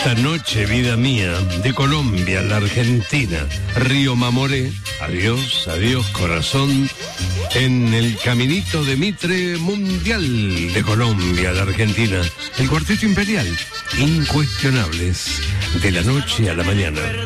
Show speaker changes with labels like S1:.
S1: esta noche, vida mía, de Colombia a la Argentina, Río Mamoré, adiós, adiós corazón, en el caminito de Mitre mundial de Colombia a la Argentina, el Cuarteto Imperial, incuestionables, de la noche a la mañana.